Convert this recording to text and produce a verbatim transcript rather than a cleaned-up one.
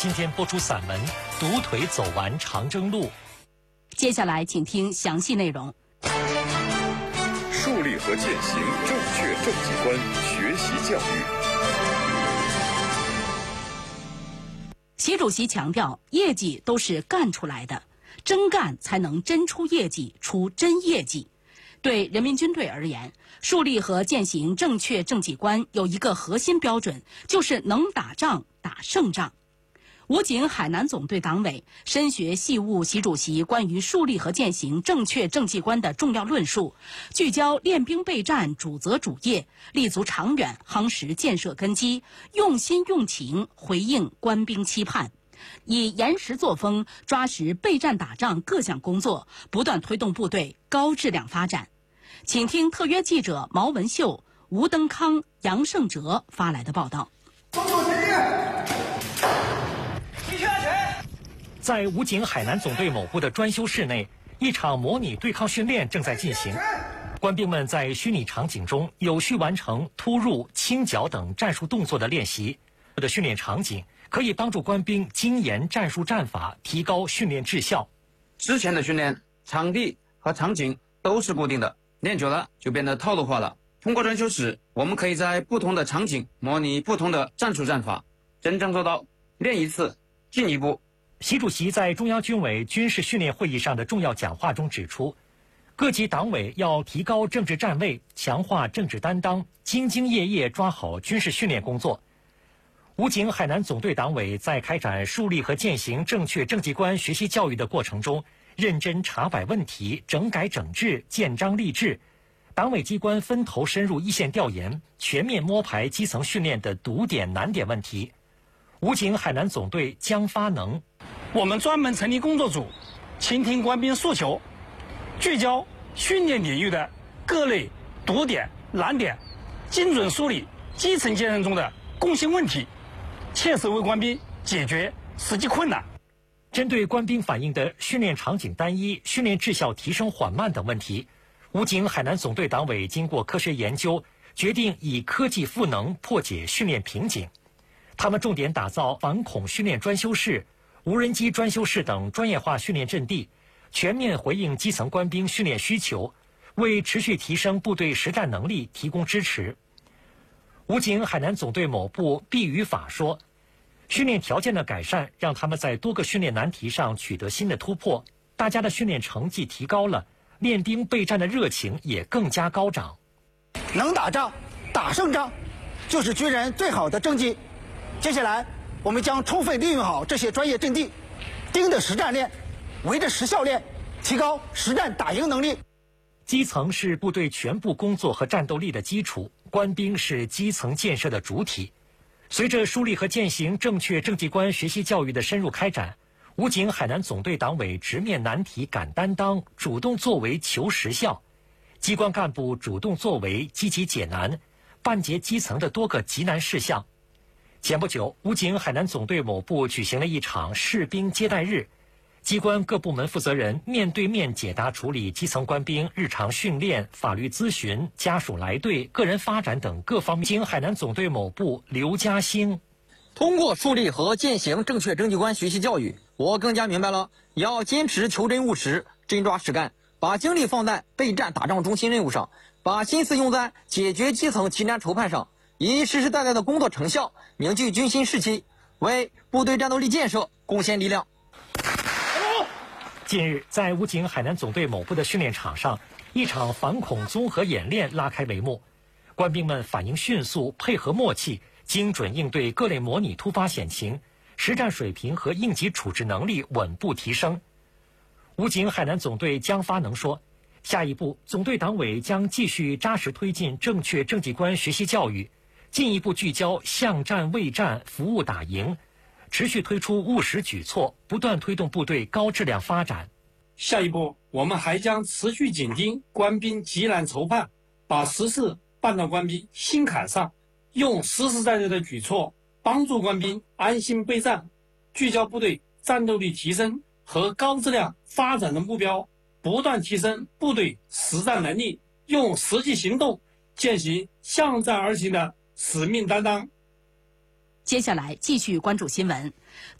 今天播出散文《独腿走完长征路》。 接下来请听详细内容。 树立和践行正确政绩观，学习教育。 习主席强调，业绩都是干出来的，真干才能真出业绩，出真业绩。对人民军队而言，树立和践行正确政绩观有一个核心标准，就是能打仗打胜仗。武警海南总队党委深学细悟习主席关于树立和践行正确政绩观的重要论述，聚焦练兵备战主责主业，立足长远，夯实建设根基，用心用情回应官兵期盼，以严实作风抓实备战打仗各项工作，不断推动部队高质量发展。请听特约记者毛文秀、吴登康、杨胜哲发来的报道。 在武警海南总队某部的专修室内，一场模拟对抗训练正在进行。官兵们在虚拟场景中有序完成突入、清剿等战术动作的练习。的训练场景可以帮助官兵精研战术战法，提高训练质效。 之前的训练场地和场景都是固定的，练久了就变得套路化了。通过专修室，我们可以在不同的场景模拟不同的战术战法，真正做到练一次进一步。 习主席在中央军委军事训练会议上的重要讲话中指出，各级党委要提高政治站位，强化政治担当，兢兢业业抓好军事训练工作。武警海南总队党委在开展树立和践行正确政绩观学习教育的过程中，认真查摆问题，整改整治，建章立制。党委机关分头深入一线调研，全面摸排基层训练的堵点难点问题。武警海南总队将发能。 我们专门成立工作组，倾听官兵诉求，聚焦训练领域的各类堵点难点，精准梳理基层建设中的共性问题，切实为官兵解决实际困难。 针对官兵反映的训练场景单一、训练质效提升缓慢等问题，武警海南总队党委经过科学研究，决定以科技赋能破解训练瓶颈。他们重点打造反恐训练专修室、无人机专修室等专业化训练阵地，全面回应基层官兵训练需求，为持续提升部队实战能力提供支持。武警海南总队某部毕宇法说，训练条件的改善让他们在多个训练难题上取得新的突破，大家的训练成绩提高了，练兵备战的热情也更加高涨。 能打仗打胜仗就是军人最好的政绩。接下来我们将充分利用好这些专业阵地，盯着实战练，围着实效练，提高实战打赢能力。 基层是部队全部工作和战斗力的基础，官兵是基层建设的主体。随着树立和践行正确政绩观学习教育的深入开展，武警海南总队党委直面难题敢担当，主动作为求实效，机关干部主动作为积极解难，办结基层的多个急难事项。前不久，武警海南总队某部举行了一场士兵接待日，机关各部门负责人面对面解答处理基层官兵日常训练、法律咨询、家属来队、个人发展等各方面。武警海南总队某部刘家兴， 通过树立和践行正确政绩观学习教育，我更加明白了要坚持求真务实、真抓实干，把精力放在备战打仗中心任务上，把心思用在解决基层急难愁盼上，以实实在在的工作成效凝聚军心士气，为部队战斗力建设贡献力量。 近日，在武警海南总队某部的训练场上，一场反恐综合演练拉开帷幕。官兵们反应迅速，配合默契，精准应对各类模拟突发险情，实战水平和应急处置能力稳步提升。武警海南总队江发能说，下一步总队党委将继续扎实推进正确政绩观学习教育，进一步聚焦向战卫战、服务打赢，持续推出务实举措，不断推动部队高质量发展。 下一步，我们还将持续紧盯官兵急难愁盼，把实事办到官兵心坎上，用实实在在的举措帮助官兵安心备战，聚焦部队战斗力提升和高质量发展的目标，不断提升部队实战能力，用实际行动践行向战而行的使命担当。 接下来继续关注新闻。